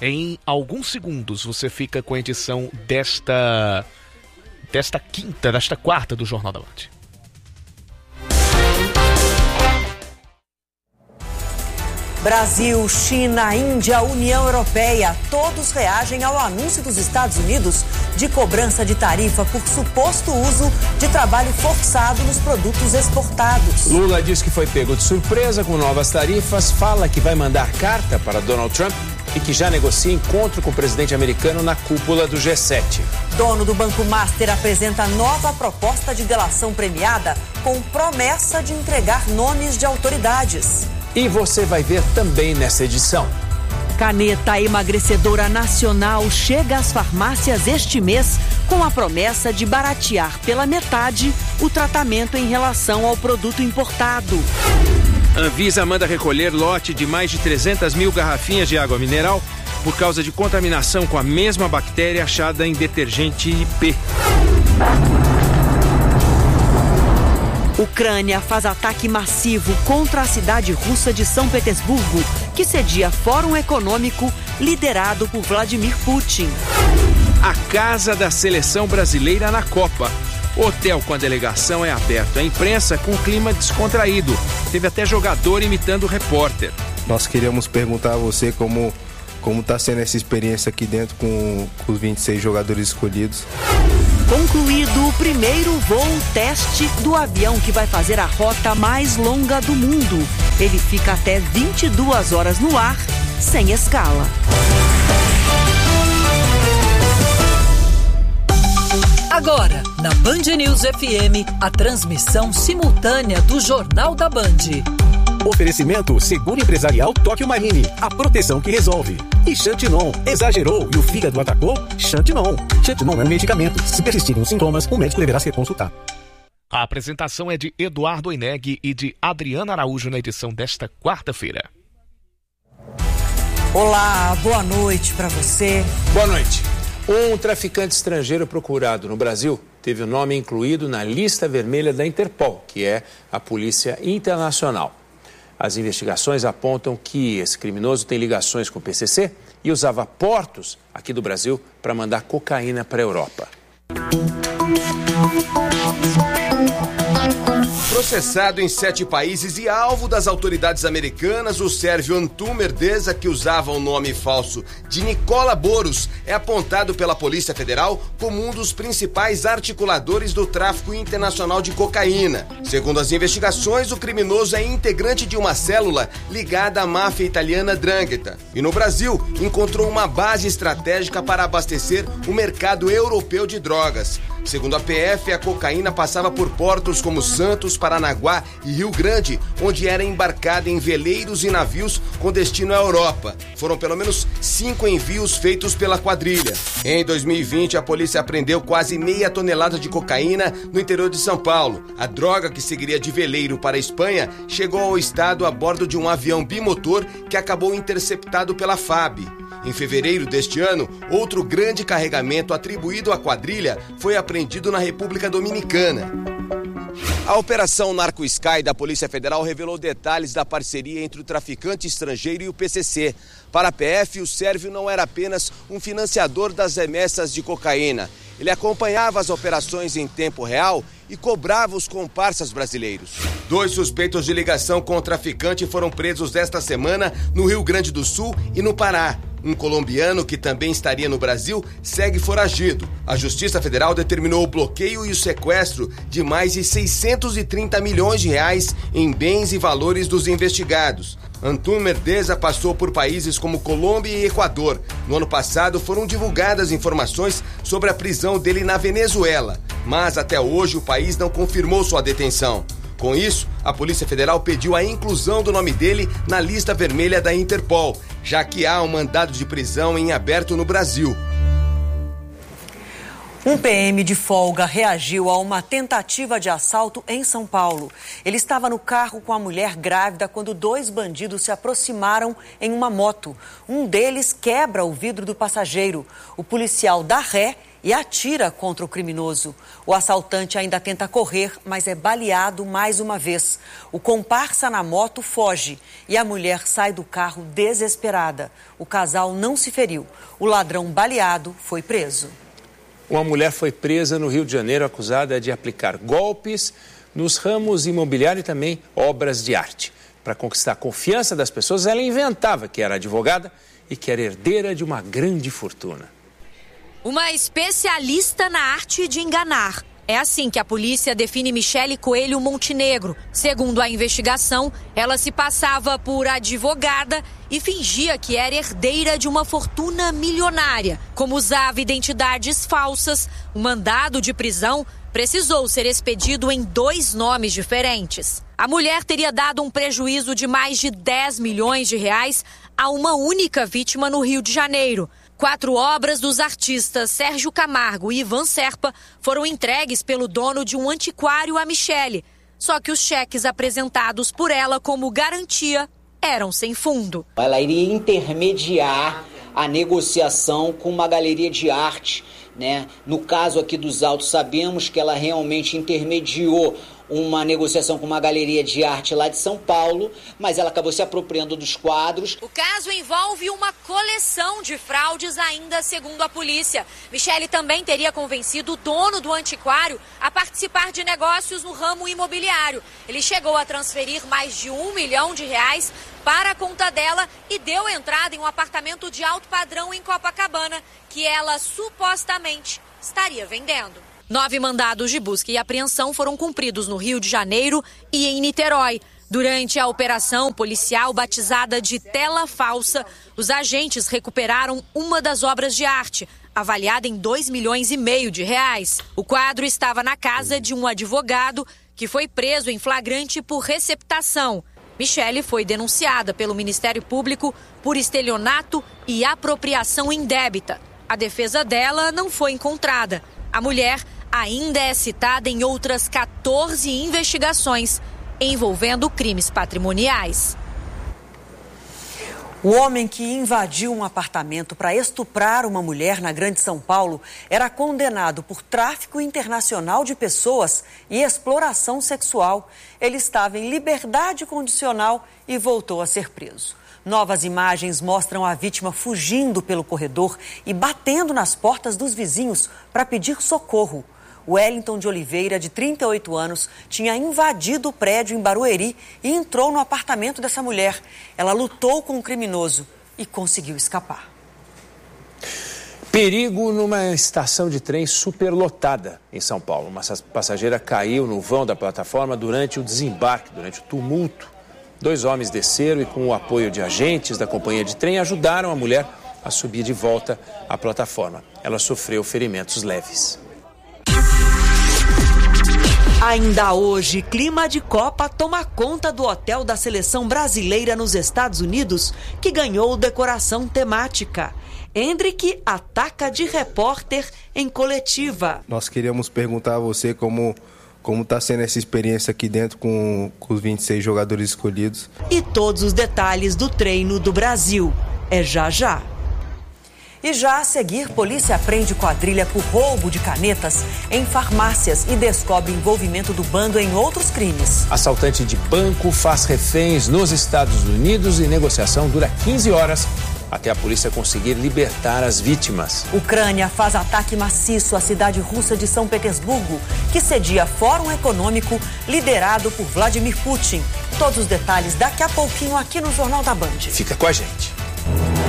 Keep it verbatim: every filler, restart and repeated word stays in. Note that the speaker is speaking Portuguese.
Em alguns segundos você fica com a edição desta, desta quinta, desta quarta do Jornal da Band. Brasil, China, Índia, União Europeia, todos reagem ao anúncio dos Estados Unidos de cobrança de tarifa por suposto uso de trabalho forçado nos produtos exportados. Lula diz que foi pego de surpresa com novas tarifas, fala que vai mandar carta para Donald Trump e que já negocia encontro com o presidente americano na cúpula do G sete. Dono do Banco Master apresenta nova proposta de delação premiada com promessa de entregar nomes de autoridades. E você vai ver também nessa edição. Caneta emagrecedora nacional chega às farmácias este mês com a promessa de baratear pela metade o tratamento em relação ao produto importado. Anvisa manda recolher lote de mais de trezentas mil garrafinhas de água mineral por causa de contaminação com a mesma bactéria achada em detergente I P. Ucrânia faz ataque massivo contra a cidade russa de São Petersburgo, que cedia Fórum Econômico liderado por Vladimir Putin. A casa da seleção brasileira na Copa. Hotel com a delegação é aberto à imprensa com clima descontraído. Teve até jogador imitando o repórter. Nós queríamos perguntar a você como como está sendo essa experiência aqui dentro com, com os vinte e seis jogadores escolhidos. Concluído o primeiro voo teste do avião que vai fazer a rota mais longa do mundo. Ele fica até vinte e duas horas no ar, sem escala. Agora, na Band News F M, a transmissão simultânea do Jornal da Band. Oferecimento Seguro Empresarial Tóquio Marine, a proteção que resolve. E Xantinon, exagerou e o fígado atacou? Xantinon. Xantinon é um medicamento. Se persistirem os sintomas, o médico deverá ser consultado. A apresentação é de Eduardo Oineg e de Adriana Araújo na edição desta quarta-feira. Olá, boa noite para você. Boa noite. Um traficante estrangeiro procurado no Brasil teve o nome incluído na lista vermelha da Interpol, que é a Polícia Internacional. As investigações apontam que esse criminoso tem ligações com o P C C e usava portos aqui do Brasil para mandar cocaína para a Europa. Processado em sete países e alvo das autoridades americanas, o sérvio Antun Merdeza, que usava o nome falso de Nicola Boros, é apontado pela Polícia Federal como um dos principais articuladores do tráfico internacional de cocaína. Segundo as investigações, o criminoso é integrante de uma célula ligada à máfia italiana 'Ndrangheta. E no Brasil, encontrou uma base estratégica para abastecer o mercado europeu de drogas. Segundo a P F, a cocaína passava por portos como Santos, Paranaguá e Rio Grande, onde era embarcada em veleiros e navios com destino à Europa. Foram pelo menos cinco envios feitos pela quadrilha. Em dois mil e vinte, a polícia apreendeu quase meia tonelada de cocaína no interior de São Paulo. A droga, que seguiria de veleiro para a Espanha, chegou ao estado a bordo de um avião bimotor que acabou interceptado pela F A B. Em fevereiro deste ano, outro grande carregamento atribuído à quadrilha foi apreendido na República Dominicana. A Operação Narco Sky da Polícia Federal revelou detalhes da parceria entre o traficante estrangeiro e o P C C. Para a P F, o sérvio não era apenas um financiador das remessas de cocaína. Ele acompanhava as operações em tempo real e cobrava os comparsas brasileiros. Dois suspeitos de ligação com o traficante foram presos esta semana no Rio Grande do Sul e no Pará. Um colombiano, que também estaria no Brasil, segue foragido. A Justiça Federal determinou o bloqueio e o sequestro de mais de seiscentos e trinta milhões de reais em bens e valores dos investigados. Antun Merdeza passou por países como Colômbia e Equador. No ano passado foram divulgadas informações sobre a prisão dele na Venezuela, mas até hoje o país não confirmou sua detenção. Com isso, a Polícia Federal pediu a inclusão do nome dele na lista vermelha da Interpol, já que há um mandado de prisão em aberto no Brasil. Um P M de folga reagiu a uma tentativa de assalto em São Paulo. Ele estava no carro com a mulher grávida quando dois bandidos se aproximaram em uma moto. Um deles quebra o vidro do passageiro. O policial dá ré e atira contra o criminoso. O assaltante ainda tenta correr, mas é baleado mais uma vez. O comparsa na moto foge e a mulher sai do carro desesperada. O casal não se feriu. O ladrão baleado foi preso. Uma mulher foi presa no Rio de Janeiro acusada de aplicar golpes nos ramos imobiliário e também obras de arte. Para conquistar a confiança das pessoas, ela inventava que era advogada e que era herdeira de uma grande fortuna. Uma especialista na arte de enganar. É assim que a polícia define Michele Coelho Montenegro. Segundo a investigação, ela se passava por advogada e fingia que era herdeira de uma fortuna milionária. Como usava identidades falsas, o mandado de prisão precisou ser expedido em dois nomes diferentes. A mulher teria dado um prejuízo de mais de dez milhões de reais a uma única vítima no Rio de Janeiro. Quatro obras dos artistas Sérgio Camargo e Ivan Serpa foram entregues pelo dono de um antiquário a Michele. Só que os cheques apresentados por ela como garantia eram sem fundo. Ela iria intermediar a negociação com uma galeria de arte, né? No caso aqui dos autos, sabemos que ela realmente intermediou uma negociação com uma galeria de arte lá de São Paulo, mas ela acabou se apropriando dos quadros. O caso envolve uma coleção de fraudes ainda segundo a polícia. Michele também teria convencido o dono do antiquário a participar de negócios no ramo imobiliário. Ele chegou a transferir mais de um milhão de reais para a conta dela e deu entrada em um apartamento de alto padrão em Copacabana, que ela supostamente estaria vendendo. Nove mandados de busca e apreensão foram cumpridos no Rio de Janeiro e em Niterói. Durante a operação policial batizada de Tela Falsa, os agentes recuperaram uma das obras de arte, avaliada em dois milhões e meio de reais. O quadro estava na casa de um advogado que foi preso em flagrante por receptação. Michele foi denunciada pelo Ministério Público por estelionato e apropriação indébita. A defesa dela não foi encontrada. A mulher ainda é citada em outras quatorze investigações envolvendo crimes patrimoniais. O homem que invadiu um apartamento para estuprar uma mulher na Grande São Paulo era condenado por tráfico internacional de pessoas e exploração sexual. Ele estava em liberdade condicional e voltou a ser preso. Novas imagens mostram a vítima fugindo pelo corredor e batendo nas portas dos vizinhos para pedir socorro. Wellington de Oliveira, de trinta e oito anos, tinha invadido o prédio em Barueri e entrou no apartamento dessa mulher. Ela lutou com o criminoso e conseguiu escapar. Perigo numa estação de trem superlotada em São Paulo. Uma passageira caiu no vão da plataforma durante o desembarque, durante o tumulto. Dois homens desceram e, com o apoio de agentes da companhia de trem, ajudaram a mulher a subir de volta à plataforma. Ela sofreu ferimentos leves. Ainda hoje, clima de Copa toma conta do hotel da seleção brasileira nos Estados Unidos, que ganhou decoração temática. Hendrick ataca de repórter em coletiva. Nós queríamos perguntar a você como como está sendo essa experiência aqui dentro com, com os vinte e seis jogadores escolhidos. E todos os detalhes do treino do Brasil. É já já. E já a seguir, polícia prende quadrilha por roubo de canetas em farmácias e descobre envolvimento do bando em outros crimes. Assaltante de banco faz reféns nos Estados Unidos e negociação dura quinze horas até a polícia conseguir libertar as vítimas. Ucrânia faz ataque maciço à cidade russa de São Petersburgo, que cedia Fórum Econômico liderado por Vladimir Putin. Todos os detalhes daqui a pouquinho aqui no Jornal da Band. Fica com a gente.